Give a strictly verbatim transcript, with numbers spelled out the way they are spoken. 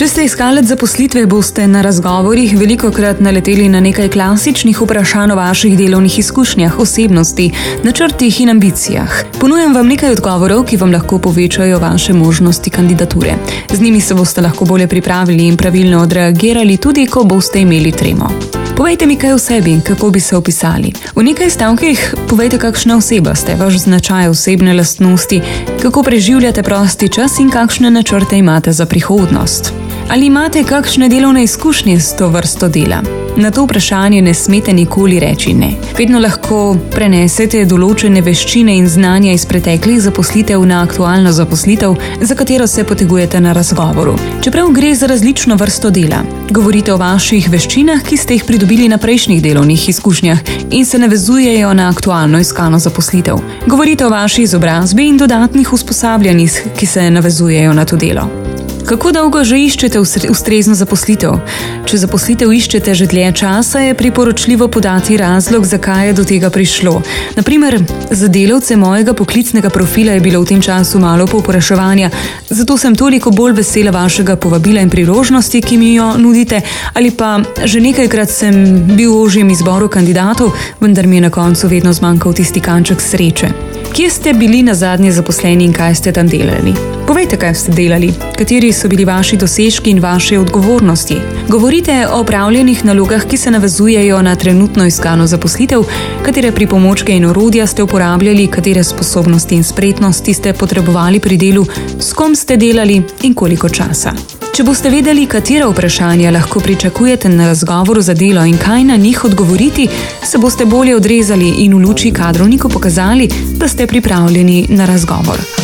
Če ste iskalec zaposlitve, boste na razgovorih velikokrat naleteli na nekaj klasičnih vprašanj o vaših delovnih izkušnjah, osebnosti, načrtih in ambicijah. Ponujam vam nekaj odgovorov, ki vam lahko povečajo vaše možnosti kandidature. Z njimi se boste lahko bolje pripravili in pravilno odreagirali, tudi ko boste imeli tremo. Povejte mi kaj o sebi, kako bi se opisali. V nekaj stavkih povejte, kakšna oseba ste, vaš značaj, osebne lastnosti, kako preživljate prosti čas in kakšne načrte imate za prihodnost. Ali imate kakšne delovne izkušnje s to vrsto dela? Na to vprašanje ne smete nikoli reči ne. Vedno lahko prenesete določene veščine in znanja iz preteklih zaposlitev na aktualno zaposlitev, za katero se potegujete na razgovoru. Čeprav gre za različno vrsto dela, govorite o vaših veščinah, ki ste jih pridobili na prejšnjih delovnih izkušnjah in se navezujejo na aktualno iskano zaposlitev. Govorite o vaši izobrazbi in dodatnih usposabljanjih, ki se navezujejo na to delo. Kako dolgo že iščete ustrezno zaposlitev? Če zaposlitev iščete že dlje časa, je priporočljivo podati razlog, zakaj je do tega prišlo. Na primer, za delavce mojega poklicnega profila je bilo v tem času malo povpraševanja, zato sem toliko bolj vesela vašega povabila in priložnosti, ki mi jo nudite, ali pa že nekajkrat sem bil v ožjem izboru kandidatov, vendar mi je na koncu vedno zmanjkal tisti kanček sreče. Kje ste bili nazadnje zaposleni in kaj ste tam delali? Povejte, kaj ste delali, kateri so bili vaši dosežki in vaše odgovornosti. Govorite o opravljenih nalogah, ki se navezujejo na trenutno iskano zaposlitev, katere pripomočke in orodja ste uporabljali, katere sposobnosti in spretnosti ste potrebovali pri delu, s kom ste delali in koliko časa. Če boste vedeli, katera vprašanja lahko pričakujete na razgovoru za delo in kaj na njih odgovoriti, se boste bolje odrezali in v luči kadrovniku pokazali, da ste pripravljeni na razgovor.